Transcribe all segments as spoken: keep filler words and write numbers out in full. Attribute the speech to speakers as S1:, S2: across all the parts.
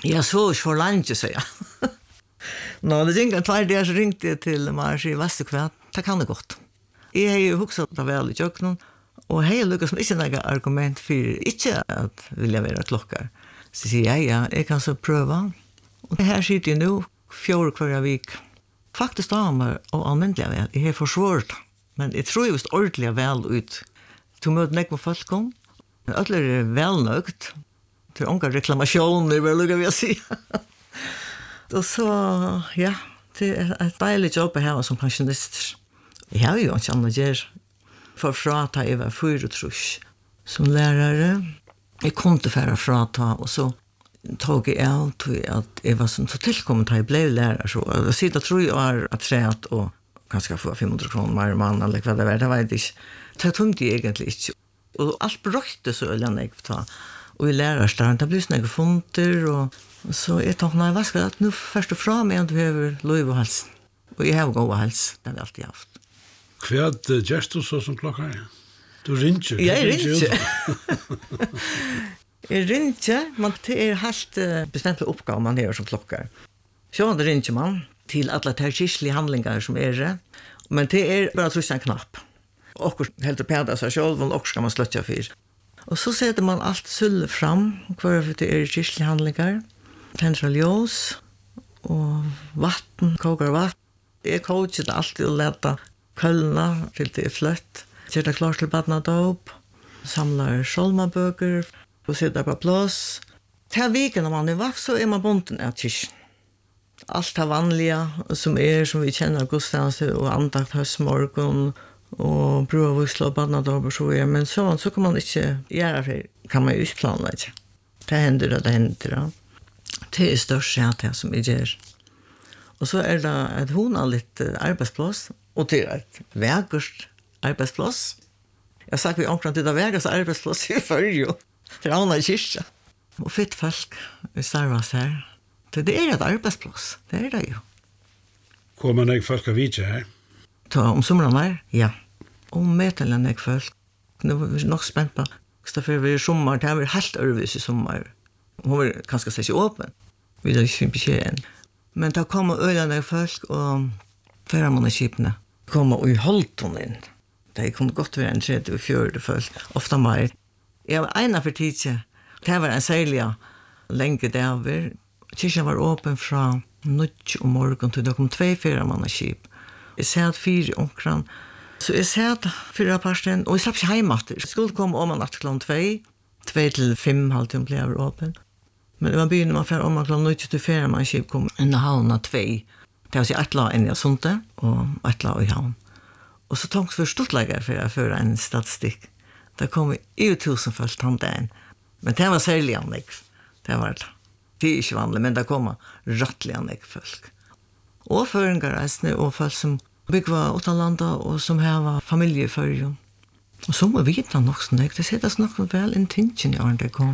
S1: Jag så för lunch så ja. Nå, det ringde två dagar så ringde jag till Marci Vastekvart. Det kan det gott. Jag har ju huxat det väl i köknen och hej Lucas inte några argument för inte att vilja vara klockar. Så säger jag ja, jag kan så pröva. Och det här sitter ju nu fjord kvar vik. Faktiskt då man och allmäntliga väl. Det är för svårt. Men jag tror just ordentligt väl ut. Du möter näck med folk kom. Alla är väl nöjt. Det är onka reklamationer väl jag vill säga. Och så ja, det är ett dejligt jobb här som pensionist. Jag har ju inte annat gör. För frata jag var fyra trus som lärare. Jag kom inte för att frata och så tog jag allt att jag var som så tillkommet att jag blev lärare. Så jag sitter tror jag är att träet och kanske få femhundra kronor mer man eller vad det var. Det var inte. Det tänkte jag egentligen inte. Och allt brökte så eller något ta. Och i lärarstaden det blev såna funter och så jag tog när vad ska att nu först och fram jag behöver lov och hals. Och jag har gå hals det har jag alltid haft.
S2: Kvärt gestus så som klockan är. Du ringer.
S1: Jag ringer. Jag ringer, man det är helt bestämt uppgåva man gör som klockar. Så då ringer man till alla terkisliga handlingar som är det. Men det är bara att trycka en knapp. Och helt peda sig själv och ska man slötja för. Och så sätter man allt sull fram kvar för det är kyrkliga handlingar. Tändra ljus och vatten, kokar vatten. Jag coachar alltid att leta kölna till det är flött. Sätta klart till badnadop. Samlar solmaböcker och sätta på plats. Till viken när man är vakt så är man bunden av kyrkan. Allt det vanliga som är som vi känner gudstjänst och andakt höstmorgon och prova att slå badnadop och så är. Men så, så kan man inte göra för kan man ju utplanlägga. Det händer och det händer. Det är störst det som vi gör. Och så är det ett honalligt arbetsplats. Och det är ett vägust arbetsplats. Jag sa att vi omkring till det vägust arbetsplats i förrjö. Till andra kyrka. Och fitt folk i Starvas här. Det är ett arbetsplats. Det är det ju.
S2: Kommer ni folk att vita här?
S1: Ta om sommaren här? Ja. Om mätelen är folk. Nu är vi nog spänt på. Så för vi är sommar. Det här är helt övervis i sommar. Hon var kanske sig öppen. Vi har inte besked än. Men då kommer öarna folk och färmannaskiparna kommer i Holtonen. Det kunde gott vara en tredje och fjärde folk. Ofta mer. Jag var ena för tidsje. Det var en sälja länge där. Kyrkan var öppen från natt och morgon till det kom två färmannskip. Jag satt fyra omkring. Så jag satt fyra parsten och jag slapp inte hem efter. Jag skulle komma om natt klockan två. Två till fem halvtimme blev öppen. Men det var byn man för om man klockan natt till färmannskip kom en halvna två. Det var så ett lag en jag sånt och ett lag i havn. Och så tog vi stortläggare för att föra en statistik. Det kom ju tusen folk tanten. Men det var särskilt anlägg. Det var det. Det är inte vanligt, men det kommer rättliga anlägg folk. Och föringar och folk som bygger utanlanda och som har familj i förrjön. Och så må vi vita nog snägt. Det sättas nog väl en tinchen i år det kom.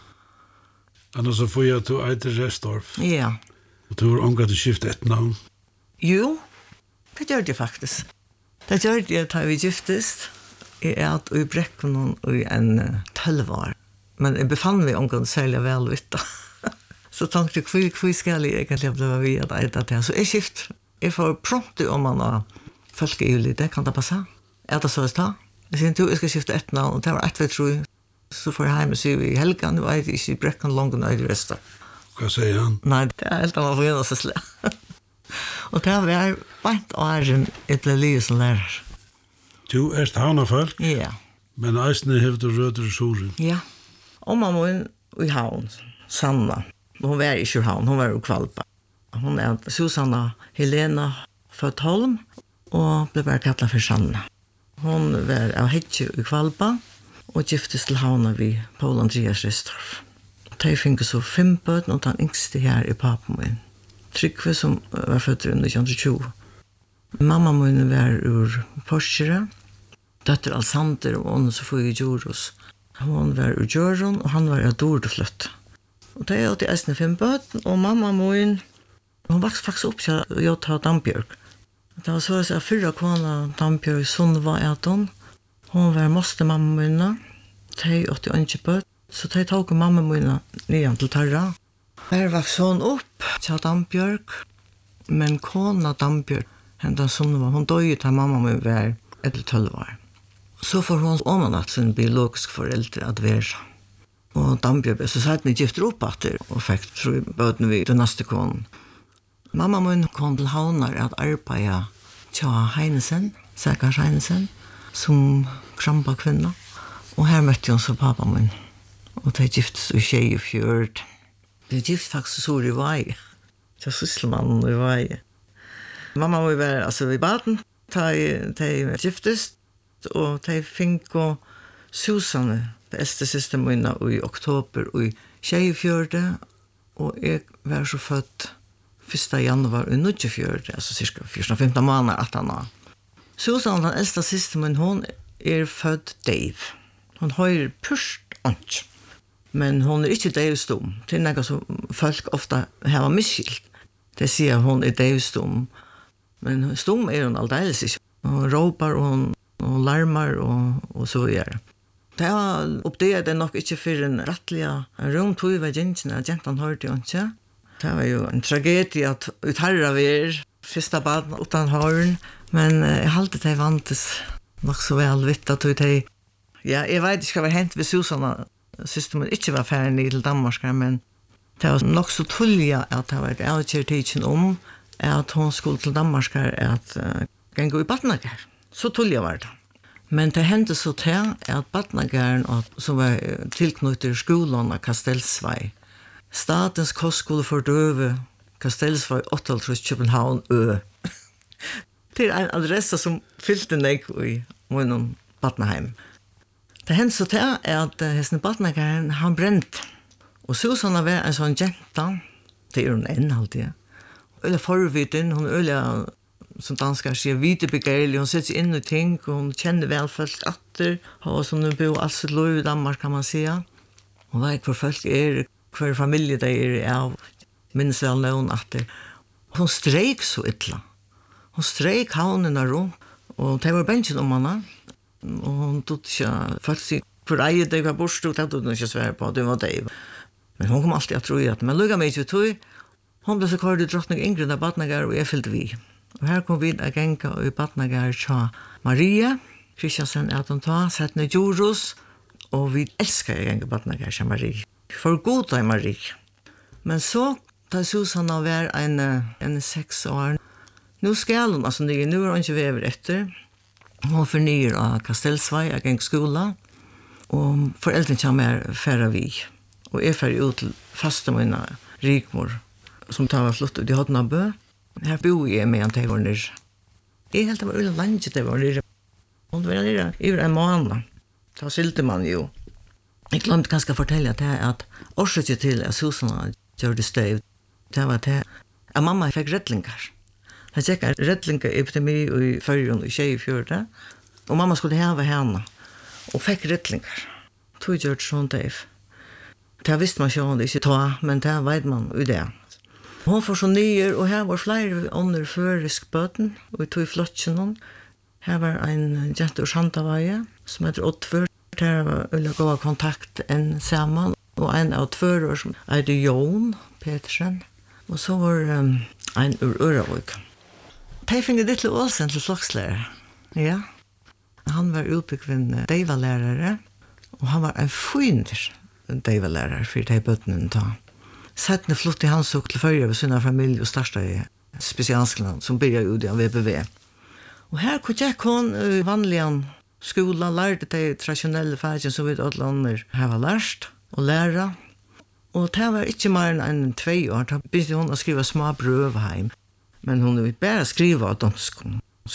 S2: Annars så får jag till Eiter Restorff.
S1: Ja.
S2: Och du har omgått att skifta ett namn.
S1: Jo, det gör det faktiskt. Det gör det att vi giftest. Jag är att i bräcken i en tolv år. Men jag befann mig omgått att sälja väl vita. Så tänkte jag, hur ska jag egentligen bli vid att äta det? Så jag skift. Jag får prompt om man har folk i juli. Det kan det passa. Äta så att ta. Jag säger inte jag ska skifta ett namn. Och det var ett vi tror. Så får jag hem och se i helgen. Nu är det inte i bräcken långt och i resten.
S2: Vad säger han?
S1: Nej, det är helt annan för sig slä. Och det var jag bara åren ett liv som lärare.
S2: Du är havnafolk?
S1: Ja.
S2: Men eisne har du rødre soren?
S1: Ja. Og mamma i havn, Sanna. Hon var i havn, hon var i Kvalpa. Hon er Susanna Helena født Holm, og ble bare kallet for Sanna. Hon var av Hedje i Kvalpa, og giftes til havna vi Paul Andreas Restorff. De fikk så fem bøten, og den yngste her i papen min. Trygve som var født i nitton tjue. Mamma min var ur Porsche, døtter Alexander og hon så får i Djoros. Hon var ur Djoron, og han var av Dordefløtt. Og det er alltid eisne fem bøten, og mamma min, hon vokste faktisk opp til Jota Dambjørg. Det var så at fyrre kona Dambjørg Sundva Eton. Hon var moster mamma min, de åtte ikke bøten, så de tok mamma min nyan til Tarra. Her vaks hon upp til Dambjörg, men kona Dambjörg, hendan Sunniva, hon døde til mamma min var ett tolv år. Så får hon omanat sin biologisk foreldre at være. Og Dambjörg, så satt ni gifter opp etter, og fikk tro bøten vi til neste konen. Mamma min kom til Havnar at arbeide til Heinesen, Sækars Heinesen, som krampa kvinna. Og her møtte hun så pappa min. Og de giftes i tjej i fjord. De gift faktisk så i vei. Til Sysselmannen i vei. Mamma var være, altså i baden, de, de giftes, og de fikk og Susanne, det eldste siste mine, i oktober, i tjej i fjord, og jeg var så født første januar i nittifjord, altså cirka fjorton femton måneder at han var. Susanne, den eldste siste min, hun er født Dave. Hun hører pust ånd. Men hon er ikke døvstum. Det er noe som folk ofte har misskilt. Det sier hun er døvstum. Men stum er hun aldeles ikke. Hun råper, og hun, hun larmer, og, og så gjør. Det var oppdaget det nok ikke for en rettelig rom tog ved jentene, at jentene hørte jo ikke. Det var jo en tragedie at utherre vi er, første baden uten høren, men jeg halte det vantes nok så vel vitt at det. Ja, jeg vet ikke hva var hendt ved Susanne, systemet ikke var ferdig til Danmark, men det var nok så tullig at det var et avkjørtidsen om at hun skulle til Danmark at uh, gå i Batnager. Så tullig var det. Men det hendte så til at Batnageren, som var tilknyttet skolen av Kastelsvei, Statens kostskole for døve, Kastelsvei åttiåtte København Ø. Det er en adresse som fylte nek i munnen Batnaheim. Det hendte så til at hesten Batnageren, han brent. Og Susanne var en sånn jenta, det er hun enn alltid. Øyla forviden, hun er øyla, som danskar sier, videbegærlig, hun sitter inn i ting, og hun kjenner vel folk atter, og som hun bor alt sitt lov i Danmark, kan man sige. Hun vet hvor folk er, hver familie de er av, minnes vel noen atter. Hun streik så ytla. Hun streik havnene rundt, og det var bensjen om henne, og hun tog ikke, folk sier, for eier det var bortstod, det tog hun ikke svære på, det var det. Men hun kom alltid at tro i at, men lukka meg ikke tog, hun ble så kvar i drottning Ingrid av Batnager, og jeg fyllde vi. Og her kom vi a genga i Batnager til Maria, Kristiansen er de ta, sett ned Jorus, og vi elskar a genga Batnager til Maria. For god av Maria. Men så, da Susanne var en, en seks år, nå skal hun, altså nye, nå er hun ikke vever etter, hun fornyer av Kastelsvei, a genga skola, og foreldren kommer færre vi. Og jeg fer ut til faste mine rikmor, som tar var flott ut i Hodnabø. Her bor jeg med en til var nere. Jeg helt det var ulla langt til var nere. Og det var nere i en måned. Da sylte man jo. Jeg glemte ganske å fortelle at, at årsøkje til at Susanne gjør det støv. Det var til at mamma fikk rettlingar. Det gikk en rettlingarepidemi i Førjun i Tjejfjorda. Og mamma skulle heve henne. Og fikk rettlingar. Tog gjør det sånn Dave. Det visste man ikke om det ikke ta, men det vet man jo det. Hun får så nye, og her var flere under førisk bøten, og vi tog i flottsjen. Her var en jente ur Sandavaie, som heter Oddfør. Her var øyla gå kontakt en sammen, og en av tvører som er det Jon Petersen. Og så var um, en ur Øravøk. De finner ditt til Åsen til flokslærer. Ja. Han var utbyggvind deivalærere, og han var en fynder deivalærere for de bøtene ta. Settene flott i hans og til førje ved sinne familie og største i spesialskolen som begynte ut i V B V. Og her kunne jeg kun i vanlige skolen lærte de tradisjonelle fagene som vi alle andre har lært og lære. Og det var ikke mer enn tve år. Da begynte hun å skrive små brøv hjem. Men hun ville bare skrive av dansk.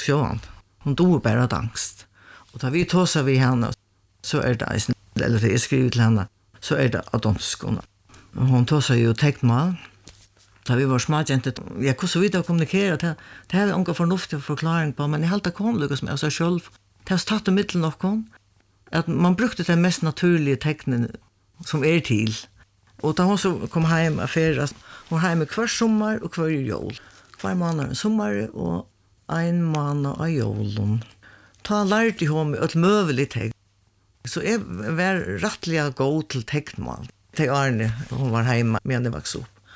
S1: Hun dog bare av dansk. Og da vi tåser vi henne, så er det, eller det jeg skriver til henne, så er det av dansk. Og hun tåser jo tegnmål. Da vi var småjenter, jeg kunne så vidt å kommunikere, det, det hadde ikke fornuftig forklaring på, men jeg halte kom lykkes med seg selv. Det har stått i midten noen, at man brukte det mest naturlige tegnene som er til. Og da hun så kom hjem og ferie, hun var hjemme hver sommer og hver jul. Hver måned en sommer og en måned av julen. Da lærte hun med et møvelig tegn. Så jeg var rettelig god til tegnmål. Til Arne, hun var hjemme med henne vokste opp.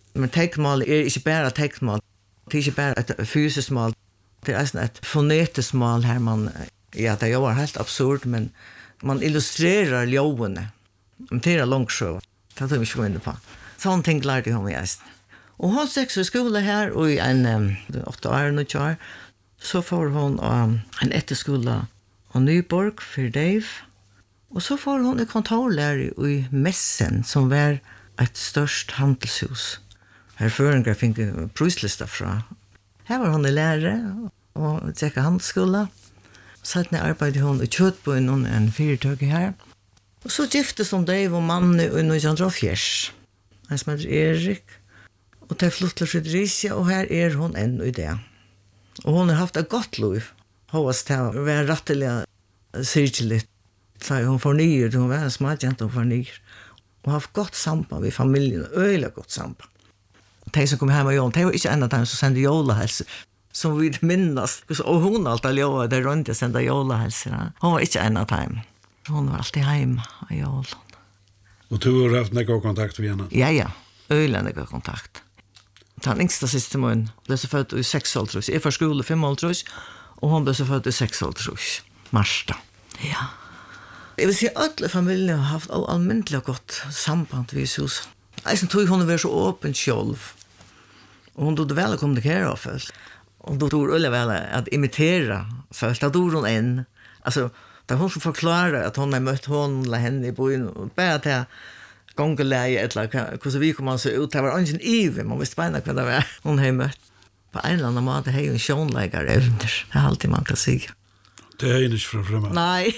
S1: Men teiknmål er ikke bare teiknmål. Det er ikke bare et fysisk mål. Det er et fonetisk mål her man, ja, det er jo helt absurd, men man illustrerer ljøvene. Men det er langt sjø. Det tar vi ikke gå inn på. Sånne ting lærte hun i eisen. Og hun sex i skole her, og i en um, åtte år, nødt år, så får hun um, en etterskole av Nyborg for Dave. Og så får hun en kontorlærer i Messen, som var et størst handelshus. Her føringer fikk prislista fra. Her var hun i lærer, og tjekket handelsskole. Satt ned arbeidet hun i Kjøtbøyen, og en fyrtøk her. Og så giftes hun Dave og mannen i nitton oh four. Han som heter Erik. Og det er flott til Fredericia, og her er hun ennå i det. Og hun har haft et godt liv. Håvast til å være rettelig syrkelig. Så hun får nye, hun var en smadjent og får nye. Og har haft godt samband med familien, øyelig godt samband. De som kom hjem og jobb, de var ikke en av dem som sendte jolahelse, som vi minnes. Og hun alltid jobbet der rundt og sendte jolahelse. Hun var ikke en av dem. Hun var alltid hjemme av jolen.
S2: Og du har haft nekka kontakt med henne?
S1: Ja, ja. Øyelig nekka kontakt. Den yngste siste måneden ble så født i seks år, tror jeg. Jeg var skole fem år, tror jeg. Og hun ble så født i seks år, tror jeg. Marsta. Ja. Jeg vil si at alle familier har haft almindelig godt samband med Jesus. Jeg tror hun var så åpen selv. Og hun tog vel å kommunikere av folk. Og hun tog veldig vel å imitere folk. Da tog hun inn. Altså, da hun skulle forklare at hun har møtt henne eller henne i byen, og bare til gångeleie, eller hvordan vi kommer se ut. Det var ingen iver, man visste bare hva det var hun har møtt. På en eller annen måte har hun sjånleggere evner. Det er alltid man kan si.
S2: Det er ikke fra fremme.
S1: Nei.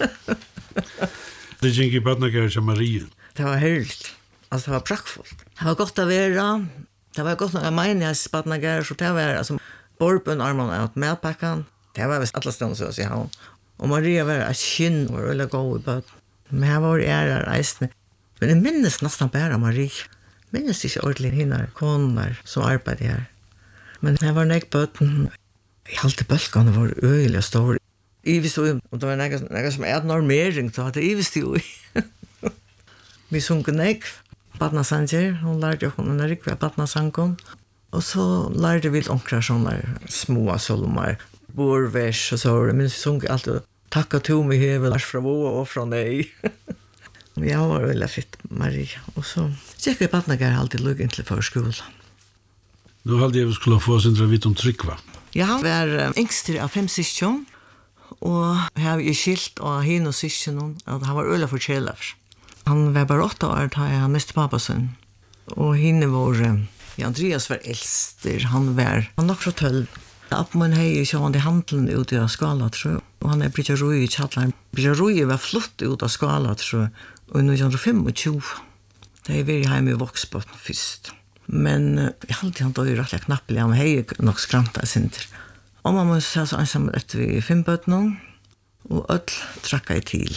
S2: Det gikk i badnagere til Marie.
S1: Det var herligt. Altså, det var praktfullt. Det var godt å være. Det var godt å mene jeg badnagere, så det var altså, Borben, Arman og medpakken. Det var visst alle steder, så å si han. Og Maria var et kinn og veldig god i bøten. Men jeg var ære reisende. Men jeg minnes nesten bare Marie. Jeg minnes ikke ordentlig henne, koner som arbeider her. Men jeg var nek bøten. Jeg halte bølgene var øyelig stor. Jeg visste jo, og det var noe som er normering, så hadde jeg visste jo. Vi sunket nek, badnasanger. Hun lærte jo henne en rikve badnasangen. Og så lærte vi omkring sånne små solomar. Borvers og så, men vi sunket alltid takka to med hevel fra våre og fra deg. Jeg var veldig fitt, Marie. Og så gikk vi badnager alltid lukk inn til forskolen.
S2: Nå hadde jeg skulle få sin vidt om Trykva.
S1: Ja, han var yngster av fem syskjøn, og jeg har jo skilt av henne og syskjøn, og han var øyelig forskjellig. Han var bare åtte år da jeg mistet pappa sin. Og henne var, ja, Andreas var eldster, han var, han nok fra tølv. Appmann hei ikke han i handelen ut av skala, tror jeg. Og han er Bridja Rui i Tjallan. Bridja Rui var flott ut av skala, tror jeg, og nitton tjuefem. Det er vi hjemme i Voksbøtten først. Men jeg halte han da jo rettelig knappelig, han hei nok skranta i sinter. Og man må se så ensammen etter vi fem bøtten, og ødel trakka i til.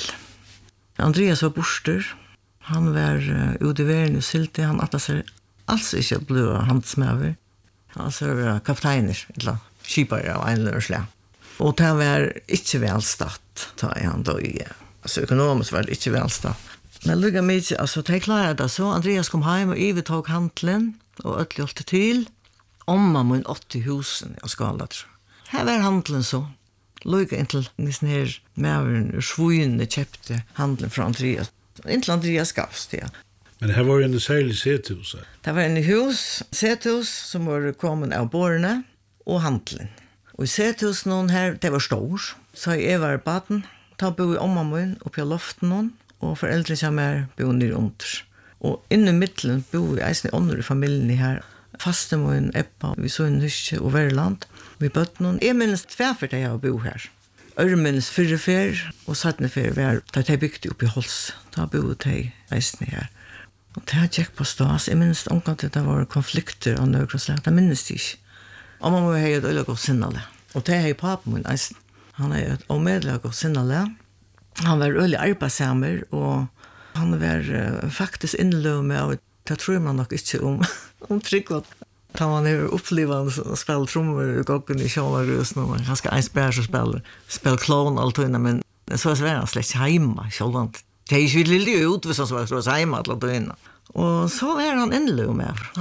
S1: Andreas var borster, han var uh, ute i verden og sylte, han atta seg alls ikke blå handsmøver. Han var kapteiner, eller skipare av en eller slag. Og det var ikke velstatt, da han da i, altså økonomisk var det ikke velstatt. Men lukka mye, altså, det klaret det så. Andreas kom hjem og Ive tog handelen, og ødelig holdt det til. Om man må inn åtti husen av skalat. Her var handelen så. Lukka inntil nesten her med svøyene kjøpte handelen fra Andreas. Inntil Andreas gavs det, ja.
S2: Men det var jo en særlig sethus.
S1: Det var en hus, sethus, som var kommet av bårene og handelen. Og i sethus noen her, det var stor. Så jeg var i baden, da bo i ommamun oppe i loften noen, og foreldre som er bo nere under. Og inne i midtelen bo i eisen i ånder i familien her. Fastemoen, Eppa, vi så en huske og Verland. Vi bøtte noen. Jeg minnes tverfer da jeg bo her. Øre minnes fyrre fer, og sattne fer var da jeg bygde opp i Hols. Da bo jeg eisen her. Og det har jeg på stas. Jeg minnes omkant at det var konflikter av nøygrunnslæg. Det minnes det ikke. Og man må jo ha et øyelig godt sinnale. Og det har jeg papen min eisen. Han er et omedelig godt sinnale. Han var øyelig arbeidssamer, og han var uh, faktisk innløv med, og det tror man nok ikke om, om Trygva. Da man er opplevende og spiller trommer i gokken i kjålerhusen, og han skal eins bære og spille, spille klon og alt og men så var han slett ikke hjemme, kjålerhusen. Det er ikke lille ut hvis han var så hjemme alt og inne. Og så var han innløv med. Han,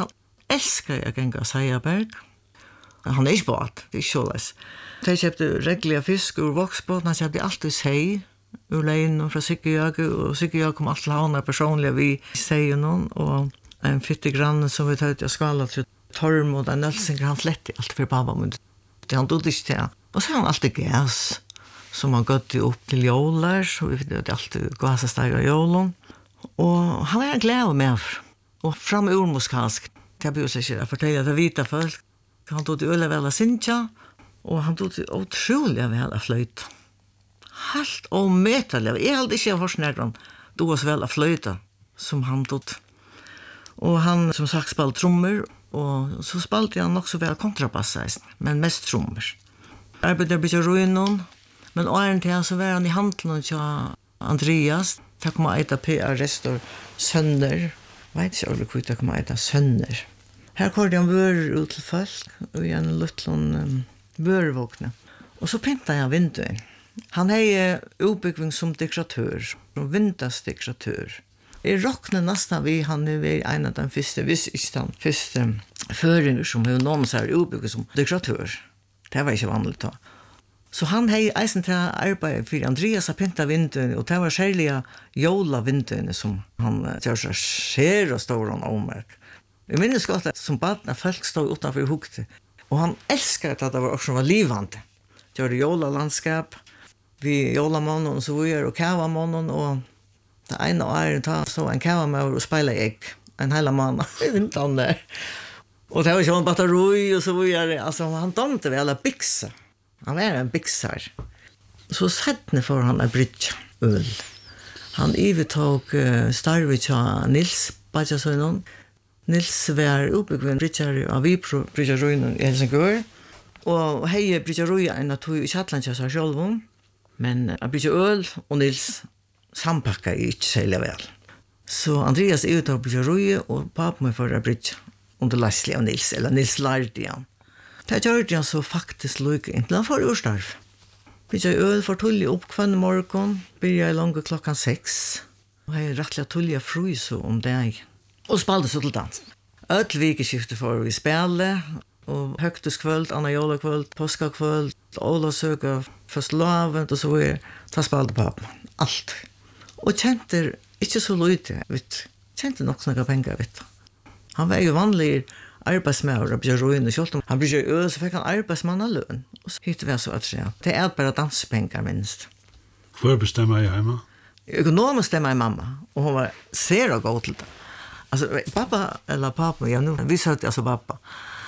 S1: elskar jag gänga Seierberg. Han är inte båt, det är inte så läs. De köpte regliga fisk ur voxbåten, han köpte alltid sei ur lejen och från Siggejöge, och Siggejöge kom alltid havna personliga vid seien och en fyttig grann som vi tar ut i skala till Torm och den Nölsinger, han flätte allt för pappa, men det han dog inte till. Och så har han alltid gas som han gått upp till jolar, så vi fick alltid gasa stega jolon. Och han var glad med och fram ur muskalsk. Det blir så att fortälja det vita folk. Han tog det öle väl sinja och han tog det otroligt väl att flöjta. Helt omätligt. Jag hade inte forsnärran då var så väl att flöjta som han tog. Och han som sagt spelade trummor och så spelade han också väl kontrabass, men mest trummor. Arbetade blir ruinon, men åren till så var han i handeln till Andreas. Det kom att äta P R-restor sönder. Jag vet inte om det kom att äta sönder. Här körde han vör ut till folk och i en liten um, vörvåkne. Och så pintade jag vinduet. Han är uppbyggning som dekoratör, som vindagsdekoratör. Jag råknar nästan vid han är en av de första, visst inte den första föringar som har någon så här uppbyggning som dekoratör. Det var inte vanligt då. Så han hade eisen till arbete för Andreas att pinta vinduet, och det var särliga jola vinduet som han gör så ser och står och omärk. Jag minns gott att som barn när folk stod utanför hukte, och han älskade att det var också var livande. Det var jola landskap, vi jola månen och så vidare, och kava månen, och det ena året ta så en kava med och spela ägg en hela månad i vintern där. Och det var ju en batteri och så vidare. Alltså han domte väl alla byxa. Han var en byxar. Så sättne för han en bridge öl. Han övertog uh, Starvich Nils Bajasonon. Nils var uppbyggven bridger av Vipro bridgeruinen i Helsingør. Och hej bridgeruja en att i Chatlands så själv. Men a bridge öl och Nils sampakka i inte sälja väl. Så Andreas är ute på bridgeruja och pappa med för bridge under Leslie och Nils eller Nils Lardian. Det gjorde jag så faktiskt lycka inte. Han får urstarv. Vi gör öl för tullig upp kvann morgon. Börjar långa klockan sex. Och jag är rättliga tulliga frys om det. Och spalde så till dans. Öll vikeskifte får vi spela. Och högtuskvöld, Anna Jola kvöld, påskakvöld, Ola söka först loven och så vidare. Ta spalde pappa. Allt. Och kände inte så lite. Vet. Kände nog snakka pengar. Vet. Han var ju vanlig arbeidsmæver og blir ruin og kjolt. Han blir jo øl, så fikk han arbeidsmannaløn. Og så hittet vi så at det. Det er bare danspengar minst.
S2: Hvor bestemmer jeg hjemme?
S1: Økonomisk stemmer jeg mamma, og hun var ser og god til det. Altså, pappa, eller pappa, ja, nu, vi sa det altså pappa.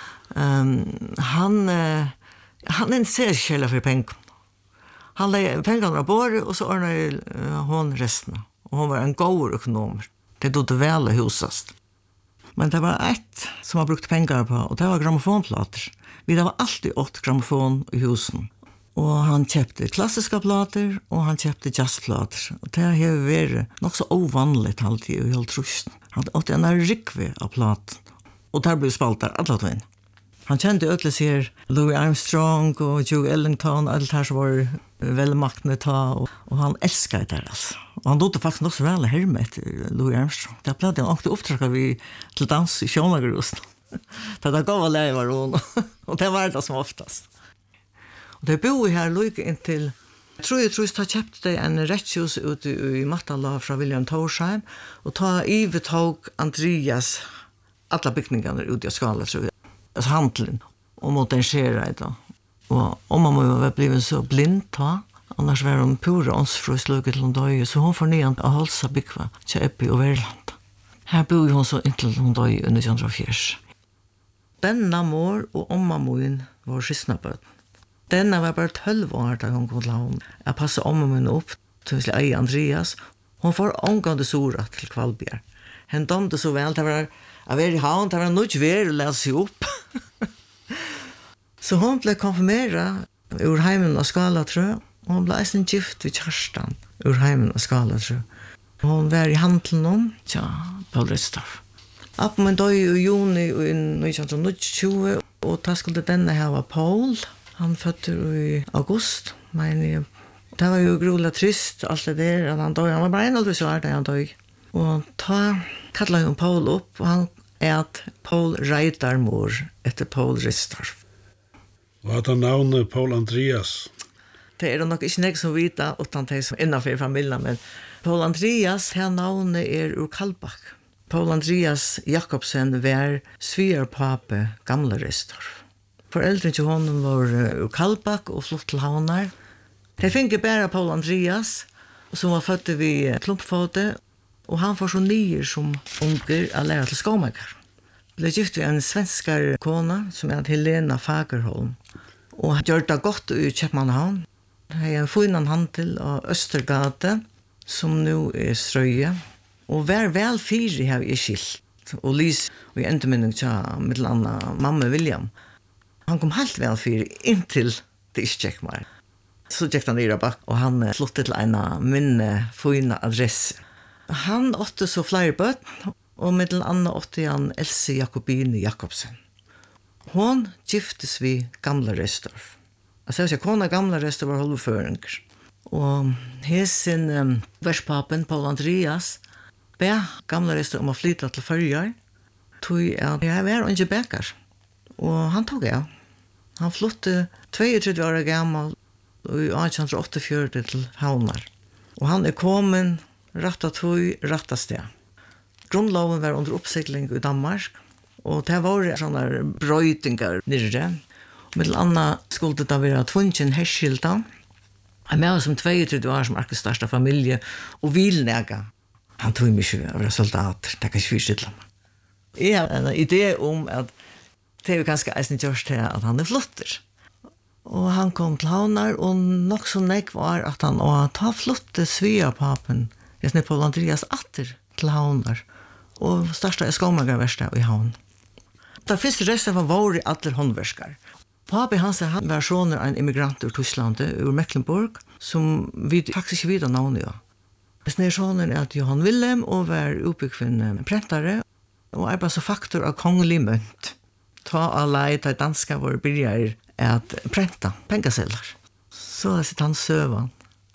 S1: Um, han, uh, han interesserer ikke heller for penger. Han legger pengene av båret, og så ordner uh, hun resten. Og hun var en god økonom. Det dog det vel husast. Men det var ett som har brukt pengar på, och det var grammofonplater. Vi det var alltid åt grammofon i husen. Och han köpte klassiska plater och han köpte jazzplater. Och det har varit nog så ovanligt alltid i helt trust. Han åt en rikve av platen. Och där blev spaltar alla två. Han kände ödles här Louis Armstrong och Joe Ellington, allt här som var välmaktande ta, och, och han älskade det alltså. Och han dog faktiskt också väl härmet Louis Armstrong. Det plötsligt han åkte uppdrag vi till dans i Sjönagrusen. Det där gav alla var hon, och det var det som oftast. Och det bor här Louis in till, jag tror jag tror jag har köpt det en rättshus ute i Mattala från William Torsheim, och ta övertog Andreas alla byggningarna ute i Skala, tror jag. Alltså handeln och modernisera det. Och om man var blivit så blind då, annars var de pura ånsfröslöket till hon så hon får ner att halsa byggva till Eppi och Värland. Här bor hon så intill hon döj under nittonhundrafjärde. Denna mor och ommamoin var skissnaböd. Denna var bara tolv år da hon kom til hon. Jeg passet ommamoin upp till ei Andreas. Hon får omgående sora till Kvalbjer. Hen domte så väl, det var av er i havn, det var nok ver å lese seg opp. Så hon ble konfirmeret ur heimen av Skalatrø, og hon ble eisen gift ved Kjerstan ur heimen av Skalatrø. Hon var i handelen om, tja, Paul Rødstaff. Appen min døg i juni i nittonhundratjúgu, og da skulle denne her var Paul. Han fødte i august, mener jeg. Det var jo grulig trist, alt det der, at han døg. Han var bare en aldrig så er det han døg. Og da kallet hun Paul opp, og han at Paul Reidarmor etter Paul Ristorff.
S2: Og at han navnet Paul Andreas.
S1: Det er nok ikke nek som vita, utan de som innenfor familien, men Paul Andreas, her navnet er ur Kallbakk. Paul Andreas Jakobsen var svigerpape gamle Ristorff. Foreldren til honom var ur Kallbakk og flott til Havnar. De finner bare Paul Andreas, som var født vid klumpfåte, og han får så nyer som unger å lære til skomaker. Ble gift ved en svenskar kona, som er Helena Fagerholm, og han gjør det godt i Kjepmanhavn. Det er en finan handel av Østergate, som nu er strøye, og vær vel fire har jeg skilt, og lys, og jeg endte minning til middelandet mamma William. Han kom helt vel fire inntil det ikke gikk meg. Så gikk han i Rabak, og han flyttet til en minne fine adresse. Han åtte så flere bøtten, og middel annet åtte han Else Jakobine Jakobsen. Hon giftes vi gamle Ristorff. Jeg sier ikke, kona gamle Ristorff var hovedføringer. Og hesin um, verspapen, Paul Andreas, be gamle Ristorff om å flytta til Førjar, tog jeg, jeg var ikke bekar. Og han tog jeg. Han flyttet trettio år gammal, og i arton åttiofyra til Havnar. Og han er kommet ratta tog, ratta sted. Grundloven var under oppsikling i Danmark, og det var sånne brøytingar nirre. Med annet skulle det være tvungen herskilda. Han var som trettio år som akkurat største familie, og vilnega. Han tog mig ikke å være soldater, det kan ikke fyrstidla meg. Jeg har en idé om at det er jo ganske eisen gjørst til at han er flotter. Og han kom til Havnar, og nok så nek var at han å ta flotte sviapapen, jeg snitt Paul Andreas atter til Havnar, og største er skomagerverste i Havn. Da første resten var våre alle håndverskar. Papi hans er han var sånne en immigrant ur Tyskland, ur Mecklenburg, som vi faktisk ikke videre navnet, ja. Det er sånne er at Johan Wilhelm og var oppbyggvinn prentare, og er bare så faktor av kongelig mønt. Ta alle de danska våre byrjar at prenta pengasedlar. Så er sitt han søvan.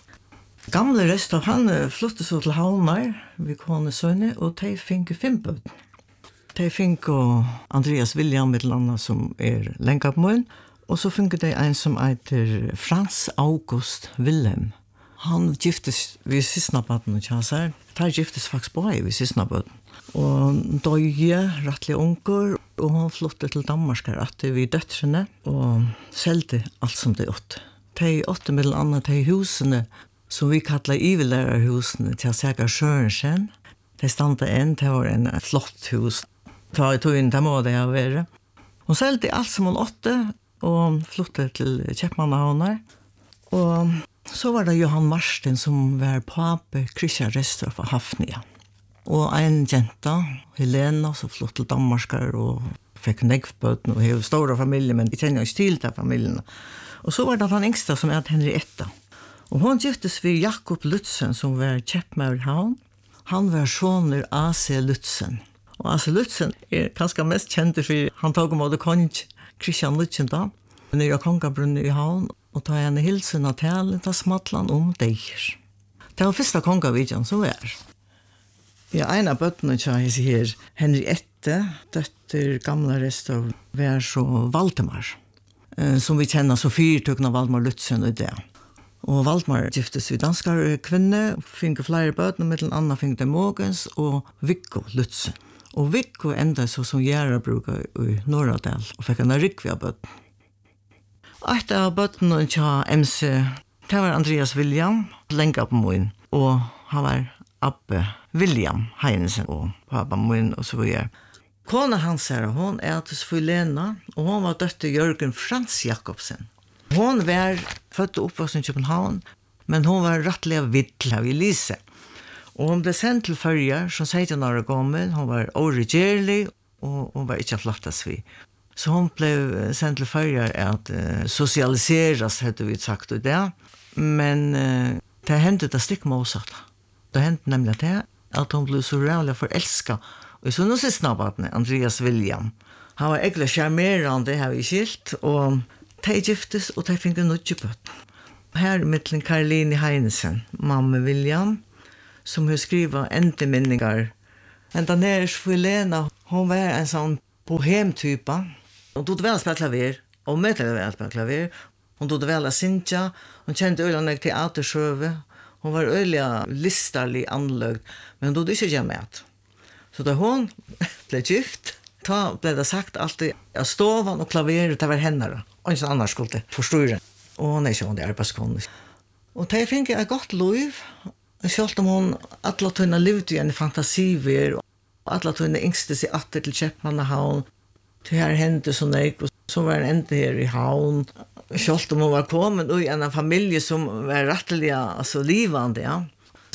S1: Gamle Ristorff, han flyttet så til Havnar, vi kone sønne, og de fikk fem bøten. De fikk Andreas William, et eller annet som er lengt på munnen, og så fikk de en som heter Frans August Wilhelm. Han giftes ved Sisnabaden og Kjasar. De giftes faktisk bare ved Sisnabaden. Og døye, rettelig unger, og han flyttet til Danmark her, at vi døtrene, og selte alt som de åtte. De åtte med annet de husene, som vi kallar ivelærerhusene til Sækar Sørensen. De stande en, det var en flott hus. Ta i tog inn, det må det ha vært. Hun selte alt som hun åtte, og flyttet til Kjepmanhavnar. Og så var det Johan Marsten som var pape Christian Ristorff av Hafnia. Og en jenta, Helena, som flyttet til Danmarkar og fikk negvbøten og hevde store familier, men de kjenner ikke til til familiene. Og så var det han yngste som er Henrietta. Og hun giftes ved Jakob Lutzen, som var kjeppmær i Havn. Han var soner A C Lutzen. Og A C Lutzen er kanskje mest kjent for han tog om det kong Christian Lutzen da, nere av kongabrunnet i Havn, og ta henne hilsen av talen, ta smatlan om deir. Det var første kongavidjan som var. Ja, en av bøttene jeg sier Henriette, døtter gamle Ristorff, var så Valdemar, som vi kjenner så fyrtøkna Valdemar Lutzen og det. Og Valdemar giftes vi danskar kvinne, fikk flere bøttene, med den andre fikk de Mogens og Viggo Lutzen. Og Viggo enda så som Gjæra bruker i Norradal, og fikk en rikvig av bøtten. Et av bøttene til M C, det var Andreas William, lenge på moen, og han var Abbe William Heinesen og pappa moen og så videre. Kona hans her, hon er til Lena, og hon var døtter Jørgen Frans Jakobsen. Hon var født og oppvoksen i København, men hon var rettelig vittla i Lise. Og hon ble sendt til Førjar som sytten år gammel, hon var oregerlig, og hon var ikke flottast vi. Så hon ble sendt til Førjar at uh, sosialiseras, hadde vi sagt og det, men uh, det hendte det stikk motsatt. Det hendte nemlig det, at hon ble så rævlig forelsket, og så nå sist snabbene, Andreas William. Han var egentlig charmerende, har vi skilt, og de giftes, og de fikk en nødgjebøtt. Her er mittlen Karoline Heinesen, mamma William, som har skrivet endeminninger. Men da nere for Lena, hon var en sån bohemtypa. Hon tog väl spela klaver, och med det väl spela klaver. Hon tog väl att synja, hon kände öliga teatersjöve. Hon var öliga listarlig anlögd, men hon tog inte göra med. Så då hon blev gift, då blev det sagt alltid att stovan och klaveret det var henne. Och inte annars skulle det förstöra. Och hon är inte hon det arbetskon. Och det fick jag ett gott liv. Självt om hon alla tunna levde i en fantasiver. Alla tunna yngste sig åter till Köpmannahavn. Det här hände så nek. Och så var en ända här i havn. Självt om hon var kommit i en familj som var rättliga, alltså livande, ja.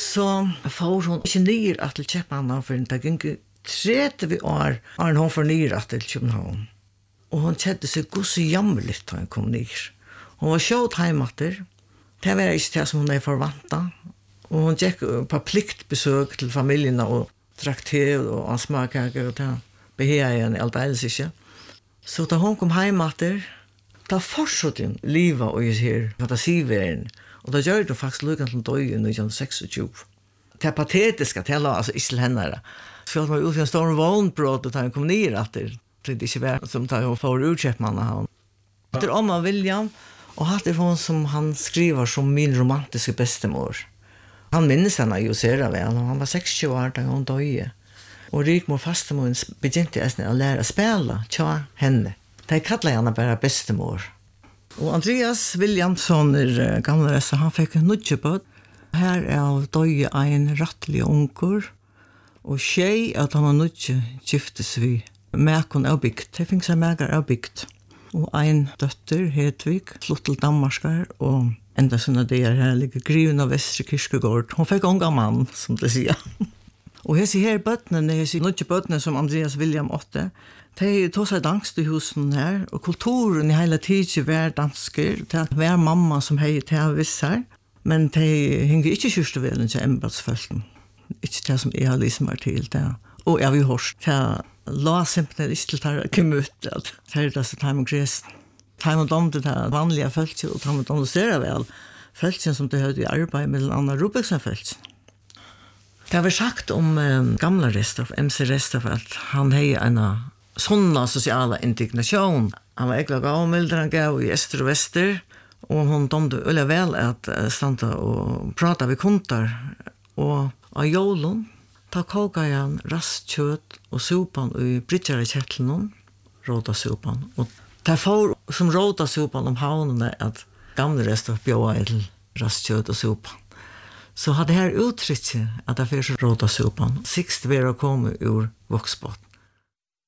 S1: Så får hon inte ner att till Köpmannahavn för det gick trettio år när hon får ner att till Köpmannahavn. Och hon kände sig så jammerligt när hon kom ner. Hon var kjøt heimater. Det var ikke det som hon er forvanta. Og hon gikk på pliktbesøk til familien og drakk te og smakkaker og det. Behea igjen alt eiles ikke. Så da hon kom heimater, da fortsatte hun livet og i her fantasiveren. Og da gjør det faktisk lukket til døy i nitton tjueseks. Det er patetiske til altså ikke til henne. Så det var ut i en stor vognbrott og da hun kom ned etter. Det ikke var som da hun får utkjøpmannet. Det er Omma William. Og hatt er hon som han skriver som min romantiske bestemor. Han minnes henne jo ser vel, og han var sekstio år da hun døde. Og Rigmor Fastemor begynte å lære å spille tja henne. De kallet henne bare bestemor. Og Andreas Williamson er gamle rest, han fikk en nødgjebød. Her er døde en rattelig unger, og tjej at han var nødje giftes vi. Mækon er bygd, det finnes en mækar er bygd. Og en døtter, Hedvig, flott til Danmarskar, og enda sånne der her ligger Griven av Vestre Kirkegård. Hun fikk unga mann, som det sier. Og hese her bøttene, hese nødje bøttene som Andreas William åtte, de tog seg dansk i husen her, og kulturen i hele tiden var dansker, det var mamma som hei til å visse her, men de henger ikke kyrstevelen til embedsfølten. Ikke det som jeg har liksom vært til det. Og jeg har jo hørt til la simpelthen ikke til å komme ut at det er det som tar med gresen. Tar med dem til det vanlige følelsen, og tar med dem til å se vel følelsen som det høyde i arbeid med Anna Rubiksen-følelsen. Det var sagt om um, gamla Restoff, M C Restoff, at han hei en sånne sosiale indignasjon. Han var ekkert gavmilder, han gav i Øster og Vester, og hun domte øye vel at uh, standa og prata ved kontar. Og av jålen, ta koka han rastkjøtt og sopan i brytjare kjettelen, råda sopan. Og det får som råda sopan om havnene at gamle Restoff bjøa til rastkjøtt og sopan. Så hadde her uttrykket at det fyrir råda sopan, sikst vera komme ur voksbåten.